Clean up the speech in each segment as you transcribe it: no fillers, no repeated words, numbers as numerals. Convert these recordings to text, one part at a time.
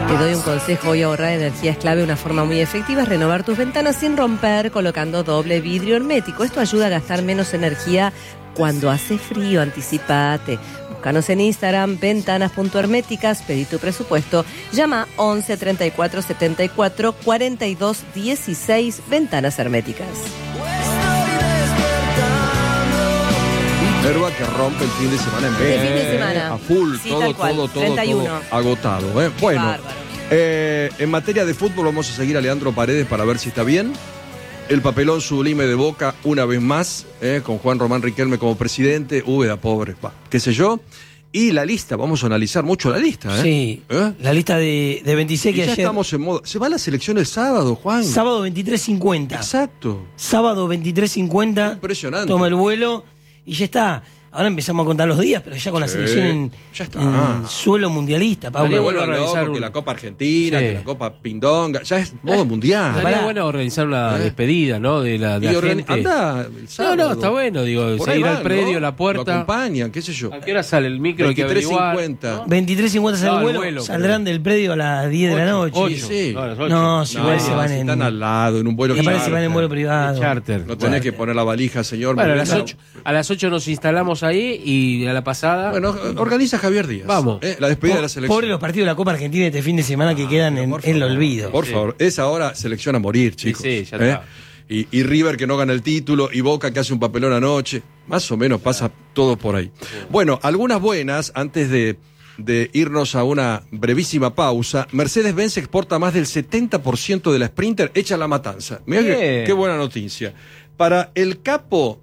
Te doy un consejo: hoy ahorrar energía es clave. Una forma muy efectiva es renovar tus ventanas sin romper, colocando doble vidrio hermético. Esto ayuda a gastar menos energía cuando hace frío. Anticipate. Búscanos en Instagram, ventanas.herméticas, pedí tu presupuesto, llama 11 34 74 42 16, Ventanas Herméticas. Herba que rompe el fin de semana en El fin de semana. A full, Sí, todo, tal cual, todo 31. agotado. Bueno, Bárbaro. en materia de fútbol vamos a seguir a Leandro Paredes para ver si está bien. El papelón sublime de Boca una vez más, con Juan Román Riquelme como presidente, Úbeda, pobre, qué sé yo. Y la lista, vamos a analizar mucho la lista. Sí, la lista de 26 Y que ya ayer... estamos en modo. Se va la selección el sábado, Juan. Sábado 23:50. Exacto. Sábado 23:50. Impresionante. Toma el vuelo y ya está. Ahora empezamos a contar los días, pero ya con la selección ya está. en suelo mundialista, Pablo. Estaría bueno bueno organizar que la Copa Argentina, Sí. que la Copa Pindonga, ya es modo mundial. Estaría bueno organizar una despedida, ¿no? De la gente. Anda el sábado. No, está bueno, digo, Por ahí seguir van, al predio, ¿no? la Lo puerta. acompañan, qué sé yo. ¿A qué hora sale el micro? Hay que averiguar. 23:50. 23:50 sale No, el el vuelo, vuelo, saldrán del predio a las 10 de la noche. Ocho. Sí. No, a las 8. No, si igual se van si en... están al lado, en un vuelo Me parece que van en vuelo charter. privado. Charter. No tenés que poner la valija, señor. Bueno, Bueno, a las 8 nos instalamos ahí y a la pasada. Bueno, organiza Javier Díaz. Vamos. La despedida de la selección. Pobre los partidos de la Copa Argentina de este fin de semana que quedan en el olvido. Por favor, es ahora selección a morir, chicos. Sí, ya está. Y River que no gana el título, y Boca que hace un papelón anoche. Más o menos pasa todo por ahí. Bueno, algunas buenas, antes de irnos a una brevísima pausa. Mercedes-Benz exporta más del 70% de la Sprinter hecha a la matanza. Mirá qué buena noticia. Para el capo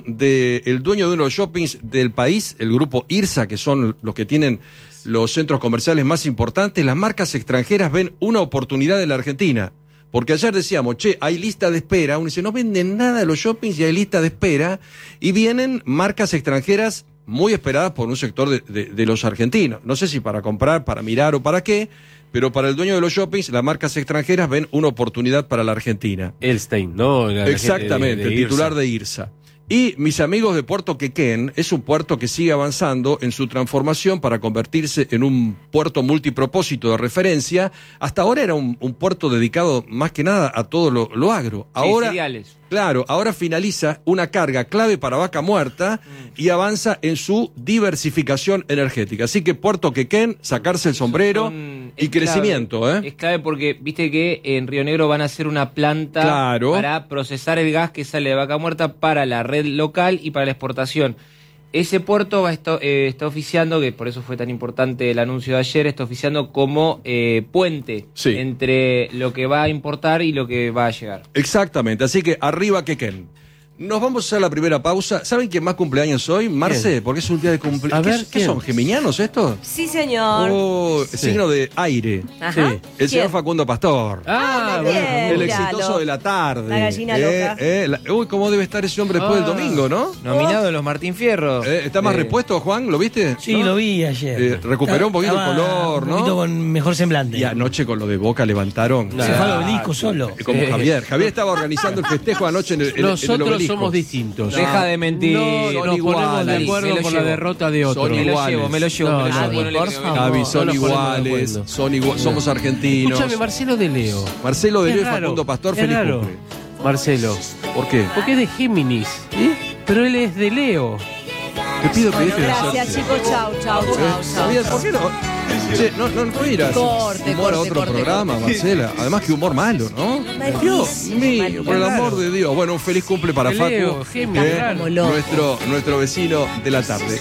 el dueño de uno de los shoppings del país, el grupo IRSA, que son los que tienen los centros comerciales más importantes, las marcas extranjeras ven una oportunidad en la Argentina. Porque ayer decíamos, hay lista de espera. Uno dice, no venden nada de los shoppings y hay lista de espera. Y vienen marcas extranjeras muy esperadas por un sector de los argentinos. No sé si para comprar, para mirar o para qué, pero para el dueño de los shoppings, las marcas extranjeras ven una oportunidad para la Argentina. Elstein, ¿no? Exactamente, el titular de IRSA. Y mis amigos de Puerto Quequén, es un puerto que sigue avanzando en su transformación para convertirse en un puerto multipropósito de referencia. Hasta ahora era un puerto dedicado más que nada a todo lo agro. Ahora, cereales. Claro, ahora finaliza una carga clave para Vaca Muerta y avanza en su diversificación energética. Así que Puerto Quequén, sacarse el sombrero y crecimiento. Es clave porque viste que en Río Negro van a hacer una planta para procesar el gas que sale de Vaca Muerta para la red local y para la exportación. Ese puerto está oficiando, que por eso fue tan importante el anuncio de ayer, está oficiando como puente entre lo que va a importar y lo que va a llegar. Exactamente, así que arriba Quequén. Nos vamos a hacer la primera pausa. ¿Saben quién más cumpleaños hoy? Marce, porque es un día de cumpleaños. A ver, ¿Qué son, geminianos estos? Sí, señor. Signo de aire. Ajá. El señor Facundo Pastor. Bien, el míralo. exitoso de la tarde. La gallina loca. Uy, cómo debe estar ese hombre después del domingo, ¿no? Nominado de los Martín Fierro. ¿Está más repuesto, Juan? ¿Lo viste? Sí, ¿no? lo vi ayer. Recuperó un poquito el color, un poquito ¿no? con mejor semblante. Y anoche con lo de Boca levantaron. Se fue al obelisco solo. Como Javier. Javier estaba organizando el festejo anoche en el Nosotros obelisco. somos distintos. Deja de mentir. No, nos ponemos de acuerdo por la derrota de otro. Son iguales. Me lo llevo. por favor. Javi, son No nos ponemos de iguales, acuerdo. somos argentinos. Escúchame, Marcelo de Leo. Marcelo de Es Leo y raro, Facundo Pastor, es feliz raro. cumple. Marcelo. ¿Por qué? Porque es de Géminis. Pero él es de Leo. Te pido que dejes de Gracias, hacer. chicos. Chau. Javier, ¿por qué no? Che, no ir a Corte, humor a otro corte, programa, Marcela. Además que humor malo, ¿no? Dios mío, por el amor de Dios. Bueno, un feliz cumple para De Facu. Leo, Géminis, como loco. Nuestro vecino de la tarde.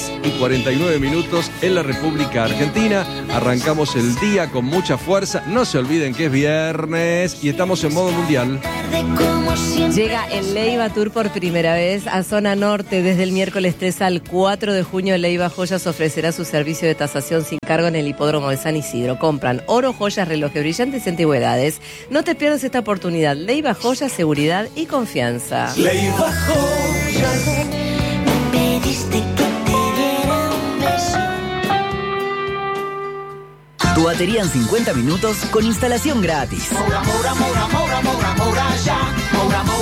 6:49 en la República Argentina. Arrancamos el día con mucha fuerza. No se olviden que es viernes y estamos en modo mundial. Llega el Leiva Tour por primera vez a Zona Norte. Desde el miércoles 3 al 4 de junio, Leiva Joyas ofrecerá su servicio de tasación sin cargo en el hipódromo de San Isidro. Compran oro, joyas, relojes brillantes y antigüedades. No te pierdas esta oportunidad. Leiva Joyas, seguridad y confianza. Leiva Joyas. Me pediste que te diera un beso. Tu batería en 50 minutos con instalación gratis.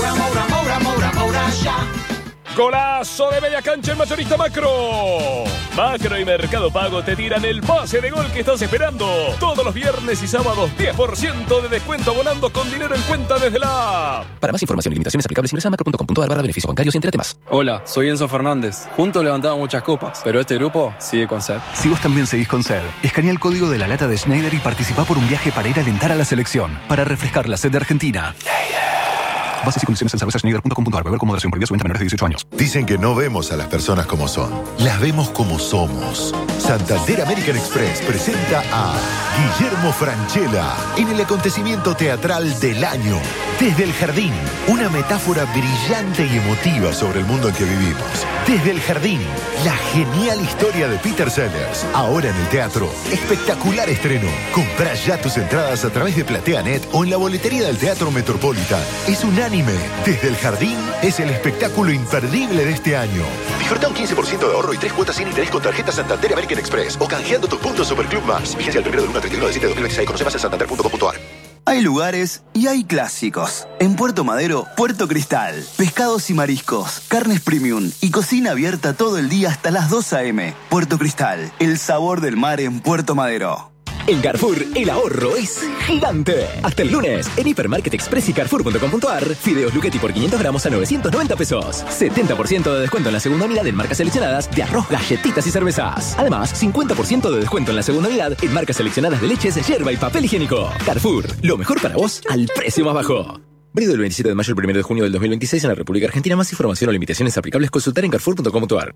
Golazo de media cancha el Mayorista Macro. Macro y Mercado Pago te tiran el pase de gol que estás esperando. Todos los viernes y sábados 10% de descuento volando con dinero en cuenta desde la app. Para más información y limitaciones aplicables ingresa a macro.com.ar/beneficios bancarios y entérate más. Hola, soy Enzo Fernández. Juntos levantamos muchas copas, pero este grupo sigue con sed. Si vos también seguís con sed, escanea el código de la lata de Schneider y participá por un viaje para ir a alentar a la selección, para refrescar la sed de Argentina. Bases y condiciones en cervezaschneider.com.ar. Beber con moderación. Prohibida su venta a menores de 18 años. Dicen que no vemos a las personas como son. Las vemos como somos. Santander American Express presenta a Guillermo Francella en el acontecimiento teatral del año. Desde el Jardín, una metáfora brillante y emotiva sobre el mundo en que vivimos. Desde el Jardín, la genial historia de Peter Sellers. Ahora en el teatro. Espectacular estreno. Comprá ya tus entradas a través de PlateaNet o en la boletería del Teatro Metropolitan. Es unánime. Desde el Jardín es el espectáculo imperdible de este año. Disfruta un 15% de ahorro y 3 cuotas sin interés con tarjeta Santander American Express o canjeando tus puntos Superclub Más. Vigencia el 1 del 1 al 31 de 7 de 2026. Conoce más en santander.com.ar. Hay lugares y hay clásicos. En Puerto Madero, Puerto Cristal. Pescados y mariscos, carnes premium y cocina abierta todo el día hasta las 2 a.m. Puerto Cristal, el sabor del mar en Puerto Madero. En Carrefour, el ahorro es gigante. Hasta el lunes, en Hipermarket Express y Carrefour.com.ar, fideos Luchetti por 500 gramos a 990 pesos. 70% de descuento en la segunda unidad en marcas seleccionadas de arroz, galletitas y cervezas. Además, 50% de descuento en la segunda unidad en marcas seleccionadas de leches, yerba y papel higiénico. Carrefour, lo mejor para vos al precio más bajo. Válido del 27 de mayo al 1 de junio del 2026 en la República Argentina. Más información o limitaciones aplicables consultar en Carrefour.com.ar.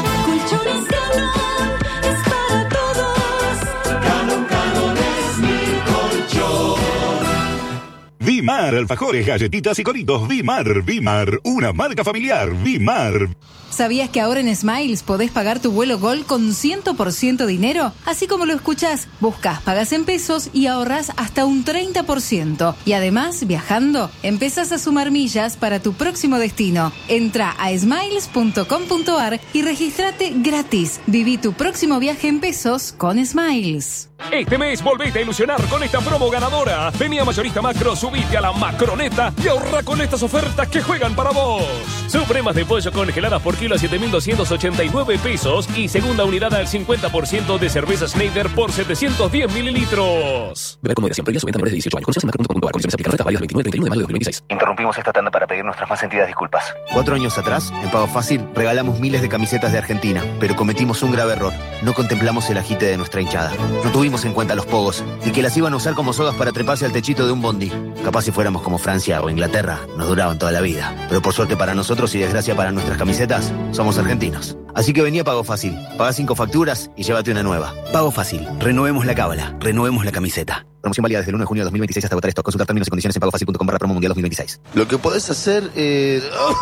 Vimar, alfajores, galletitas y coritos. Vimar, una marca familiar. Vimar. ¿Sabías que ahora en Smiles podés pagar tu vuelo Gol con 100% dinero? Así como lo escuchás, buscas, pagas en pesos y ahorrás hasta un 30%. Y además, viajando, empezás a sumar millas para tu próximo destino. Entra a smiles.com.ar y regístrate gratis. Viví tu próximo viaje en pesos con Smiles. Este mes volvete a ilusionar con esta promo ganadora. Vení a Mayorista Macro, subite a la Macroneta y ahorra con estas ofertas que juegan para vos. Supremas de pollo congeladas por kilo a 7.289 pesos y segunda unidad al 50% de cerveza Schneider por 710 mililitros. Beber con moderación. Prohibida su venta a menores de 18 años. Condiciones en macro.com.ar. Condiciones aplican. Oferta válida del 29 al 31 de mayo de 2026. Interrumpimos esta tanda para pedir nuestras más sentidas disculpas. 4 años atrás, en Pago Fácil, regalamos miles de camisetas de Argentina, pero cometimos un grave error. No contemplamos el agite de nuestra hinchada. No tuvimos en cuenta los pogos y que las iban a usar como sogas para treparse al techito de un bondi. Capaz si fuéramos como Francia o Inglaterra, nos duraban toda la vida. Pero por suerte para nosotros y desgracia para nuestras camisetas, somos argentinos. Así que vení a Pago Fácil. Paga 5 facturas y llévate una nueva. Pago Fácil. Renovemos la cábala. Renovemos la camiseta. Promoción válida desde el 1 de junio de 2026 hasta agotar esto. Consultar términos y condiciones en pagofacil.com/promo mundial 2026. Lo que podés hacer es...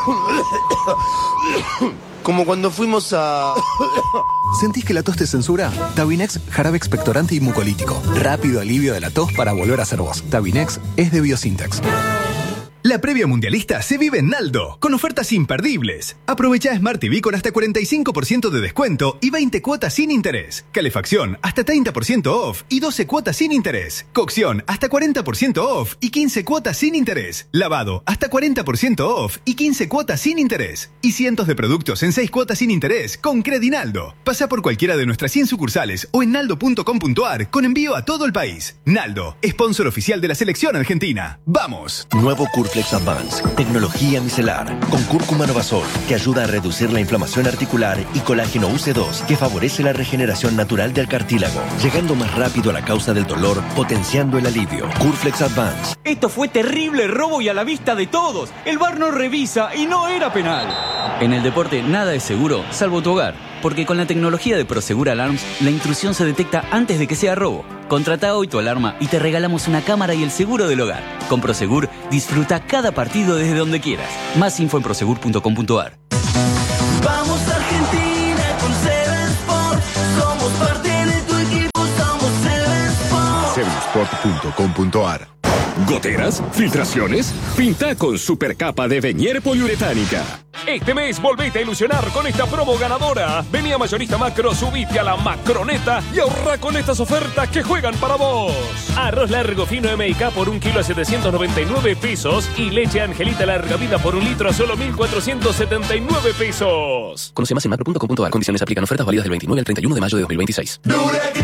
como cuando fuimos a... ¿Sentís que la tos te censura? Tabinex, jarabe expectorante y mucolítico. Rápido alivio de la tos para volver a ser vos. Tabinex es de Biosintex. La previa mundialista se vive en Naldo, con ofertas imperdibles. Aprovecha Smart TV con hasta 45% de descuento y 20 cuotas sin interés. Calefacción hasta 30% off y 12 cuotas sin interés. Cocción hasta 40% off y 15 cuotas sin interés. Lavado hasta 40% off y 15 cuotas sin interés. Y cientos de productos en 6 cuotas sin interés con Credinaldo. Pasa por cualquiera de nuestras 100 sucursales o en naldo.com.ar con envío a todo el país. Naldo, sponsor oficial de la selección argentina. ¡Vamos! Nuevo Curflex Advance, tecnología micelar, con cúrcuma Novasol, que ayuda a reducir la inflamación articular, y colágeno UC2, que favorece la regeneración natural del cartílago, llegando más rápido a la causa del dolor, potenciando el alivio. Curflex Advance. Esto fue terrible robo y a la vista de todos. El VAR no revisa y no era penal. En el deporte nada es seguro, salvo tu hogar. Porque con la tecnología de Prosegur Alarms, la intrusión se detecta antes de que sea robo. Contrata hoy tu alarma y te regalamos una cámara y el seguro del hogar. Con Prosegur, disfruta cada partido desde donde quieras. Más info en prosegur.com.ar. Vamos Argentina con Seven Sport. Somos parte de tu equipo, somos Seven Sport. Sevensport.com.ar. ¿Goteras? ¿Filtraciones? Pinta con supercapa de Venier poliuretánica. Este mes volvete a ilusionar con esta promo ganadora. Vení a Mayorista Macro, subite a la Macroneta y ahorra con estas ofertas que juegan para vos. Arroz largo fino M&K por 1 kilo a 799 pesos y leche Angelita larga vida por 1 litro a solo 1.479 pesos. Conoce más en macro.com.ar. Condiciones aplican. Ofertas válidas del 29 al 31 de mayo de 2026.